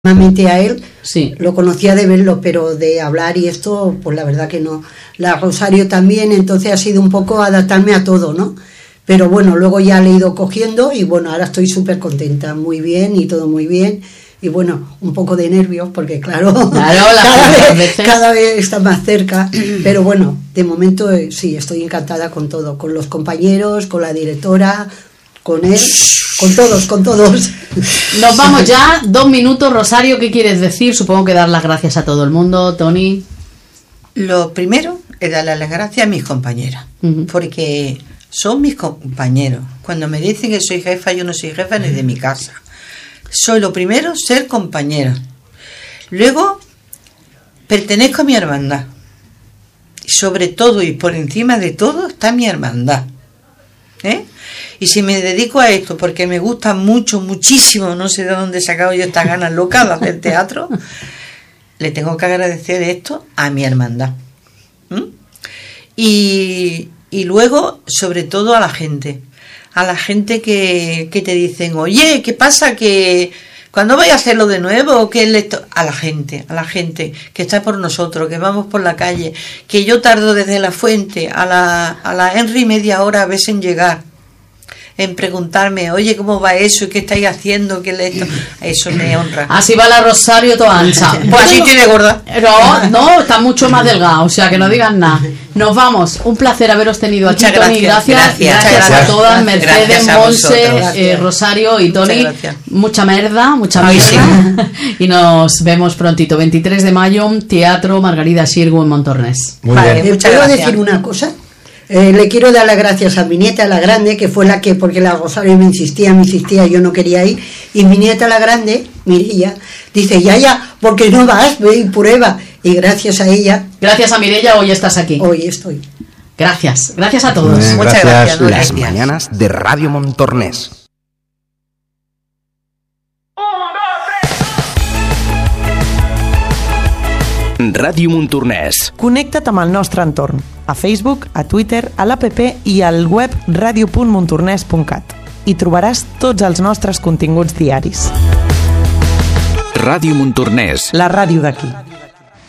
Normalmente a él Sí. lo conocía de verlo, pero de hablar y esto, pues la verdad que no. La Rosario también, entonces ha sido un poco adaptarme a todo, ¿no? Pero bueno, luego ya le he ido cogiendo y bueno, ahora estoy súper contenta, muy bien y todo muy bien. Y bueno, un poco de nervios porque claro, cada vez está más cerca, pero bueno, de momento sí, estoy encantada con todo, con los compañeros, con la directora, con él, con todos. Nos vamos ya, 2 minutos. Rosario, ¿qué quieres decir? Supongo que dar las gracias a todo el mundo. Tony. Lo primero es darle las gracias a mis compañeras, porque son mis compañeros. Cuando me dicen que soy jefa, yo no soy jefa ni de mi casa. Soy lo primero, ser compañera. Luego, pertenezco a mi hermandad. Y sobre todo y por encima de todo está mi hermandad. Y si me dedico a esto porque me gusta mucho, muchísimo, no sé de dónde he sacado yo estas ganas locas de hacer teatro, le tengo que agradecer esto a mi hermandad. Y luego, sobre todo, a la gente que te dicen, oye, ¿qué pasa? Que ¿cuándo vais a hacerlo de nuevo? A la gente que está por nosotros, que vamos por la calle, que yo tardo desde la fuente a la Henry media hora a veces en llegar, en preguntarme, oye, ¿cómo va eso? ¿Qué estáis haciendo? Eso me honra. Así va la Rosario toda ancha. Pues así tiene gorda. No, está mucho más delgada, o sea que no digan nada. Nos vamos, un placer haberos tenido aquí, Tony. Gracias a todas, Mercedes, Monse, Rosario y Tony. Mucha mierda. Sí. Y nos vemos prontito, 23 de mayo, Teatro Margarida Xirgu en Montornès. Vale, ¿puedo decir una cosa? Le quiero dar las gracias a mi nieta, la grande, que fue la que, porque la Rosario me insistía, yo no quería ir, y mi nieta, la grande, Mireia, dice, ya, porque no vas, ve y prueba, y gracias a ella. Gracias a Mireia, hoy estás aquí. Hoy estoy. Gracias a todos. Muchas gracias. Las mañanas de Radio Montornès. Ràdio Montornès. Connecta't amb el nostre entorn, a Facebook, a Twitter, a l'APP i al web radio.montornès.cat. Hi trobaràs tots els nostres continguts diaris. Ràdio Montornès. La ràdio d'aquí.